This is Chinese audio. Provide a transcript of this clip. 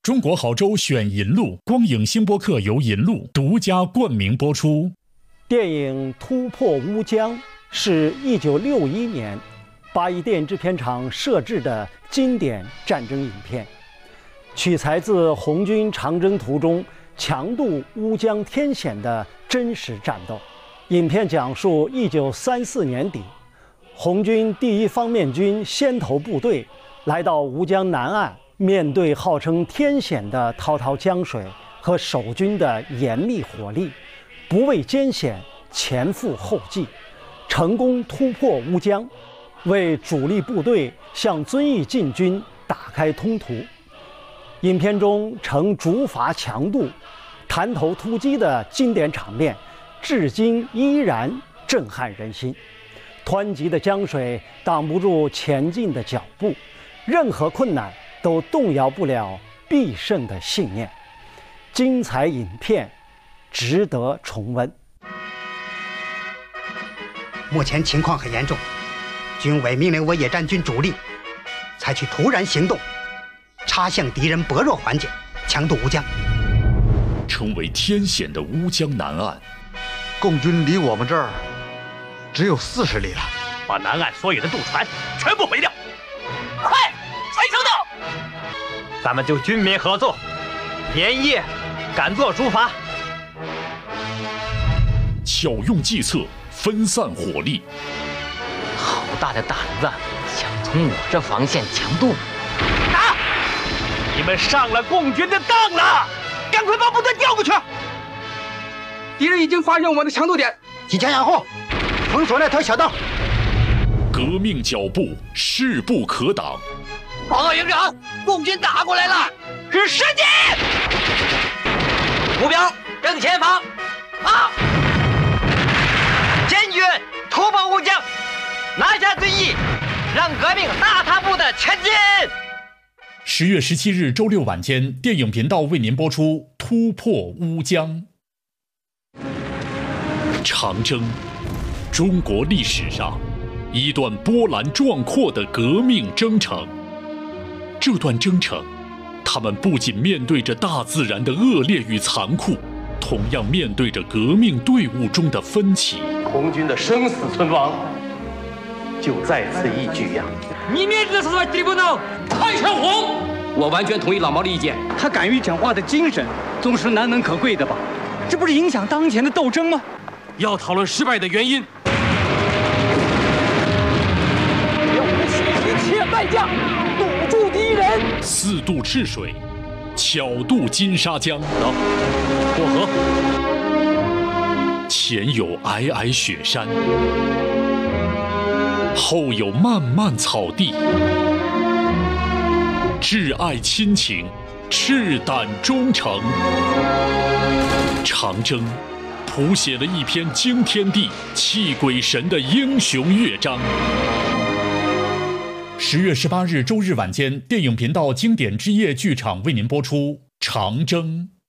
中国好州选银路，光影星播客由银路独家冠名播出。 电影《突破乌江》是1961年八一电影制片厂摄制的经典战争影片，取材自红军长征途中强渡乌江天险的真实战斗。影片讲述1934年底，红军第一方面军先头部队来到乌江南岸，面对号称天险的滔滔江水和守军的严密火力，不畏艰险，前赴后继，成功突破乌江，为主力部队向遵义进军打开通途。影片中呈竹筏强渡、弹头突击的经典场面，至今依然震撼人心。湍急的江水挡不住前进的脚步，任何困难都动摇不了必胜的信念。精彩影片值得重温。 目前情况很严重，军委命令我野战军主力采取突然行动，插向敌人薄弱环节，强渡乌江。 成为天险的乌江南岸， 共军离我们这儿只有40里了， 把南岸所有的渡船全部毁掉！快，谁收到？咱们就军民合作，连夜赶做竹筏， 巧用计策，分散火力。 好大的胆子，想从我这防线强渡！ 打！你们上了共军的当了！赶快把部队调过去！ 敌人已经发现我们的强渡点， 提前掩护，封锁那条小道。 革命脚步势不可挡。 报告营长，共军打过来了，是时机！目标正前方，啊！坚决突破乌江，拿下遵义，让革命大踏步的前进。 10月17日周六晚间，电影频道为您播出《突破乌江》。长征，中国历史上一段波澜壮阔的革命征程。这段征程，他们不仅面对着大自然的恶劣与残酷，同样面对着革命队伍中的分歧。 红军的生死存亡，就在此一举呀！ 你面子是什么地步呢？太上皇，我完全同意老毛的意见。他敢于讲话的精神，总是难能可贵的吧？这不是影响当前的斗争吗？要讨论失败的原因，要牺牲代价，堵住敌人。 4渡赤水，巧渡金沙江。 走，过河。 前有皑皑雪山，后有漫漫草地。挚爱亲情，赤胆忠诚。长征谱写了一篇惊天地、泣鬼神的英雄乐章。10月18日周日晚间，电影频道经典之夜剧场为您播出《长征》。